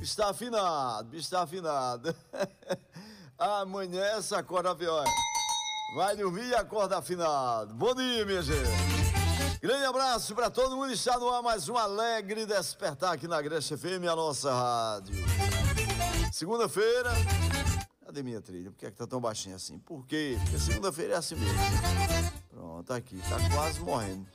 está afinado, bicho está afinado. Amanhece, acorda viola. Vai dormir e acorda afinado. Bom dia, minha gente. Grande abraço para todo mundo. Está no ar mais um alegre despertar aqui na Agreste FM, a nossa rádio. Segunda-feira. Cadê minha trilha? Por que é que tá tão baixinha assim? Por quê? Porque segunda-feira é assim mesmo. Pronto, aqui, tá quase morrendo.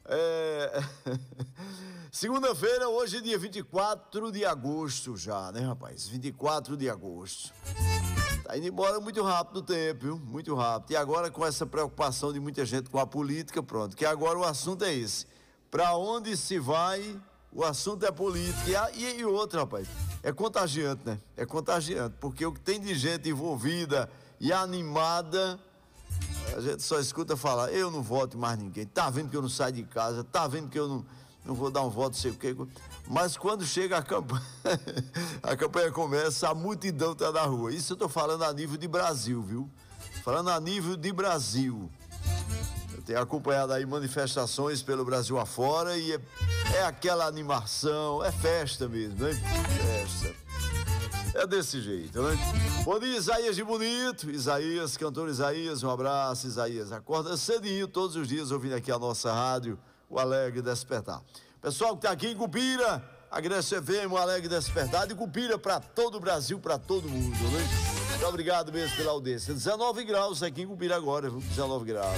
Segunda-feira, hoje é dia 24 de agosto já, né, rapaz? 24 de agosto. Tá indo embora muito rápido o tempo, viu? Muito rápido. E agora com essa preocupação de muita gente com a política, pronto. Que agora o assunto é esse. Pra onde se vai, o assunto é política. E outra, rapaz, é contagiante, né? É contagiante, porque o que tem de gente envolvida e animada, a gente só escuta falar, eu não voto mais ninguém. Tá vendo que eu não saio de casa, tá vendo que eu não vou dar um voto, sei o quê. Mas quando chega a campanha, a campanha começa, a multidão tá na rua. Isso eu tô falando a nível de Brasil, viu? Falando a nível de Brasil. Eu tenho acompanhado aí manifestações pelo Brasil afora e é aquela animação, é festa mesmo, né? Festa. É desse jeito, né? Bom dia, Isaías de Bonito. Isaías, cantor Isaías, um abraço, Isaías. Acorda cedinho todos os dias ouvindo aqui a nossa rádio, o Alegre Despertar. Pessoal que tá aqui em Cupira, Agreste FM, o Alegre Despertar, de Cupira para todo o Brasil, para todo mundo, né? Muito obrigado mesmo pela audiência. 19 graus aqui em Cupira agora, viu? 19 graus.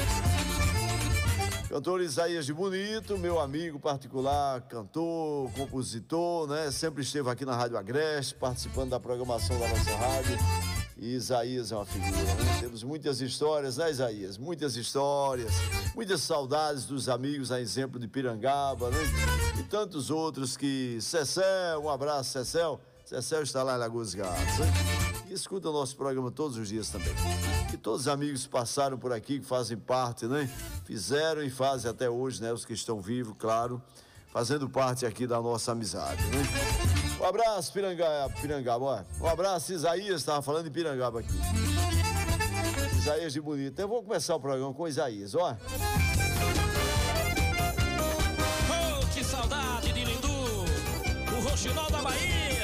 Cantor Isaías de Bonito, meu amigo particular, cantor, compositor, né? Sempre esteve aqui na Rádio Agreste, participando da programação da nossa rádio. E Isaías é uma figura, né? Temos muitas histórias, né, Isaías? Muitas histórias, muitas saudades dos amigos, a exemplo de Pirangaba, né? E tantos outros que... Cecel, um abraço, Cecel. Cecel está lá em Lagoas Gatos, né? E escuta o nosso programa todos os dias também. E todos os amigos que passaram por aqui, que fazem parte, né? Fizeram e fazem até hoje, né? Os que estão vivos, claro, fazendo parte aqui da nossa amizade, né? Um abraço, Pirangaba, ó. Um abraço, Isaías, estava falando de Pirangaba aqui. Isaías de Bonito. Eu vou começar o programa com Isaías, ó. Oh, que saudade de Lindu, o Roxinol da Bahia.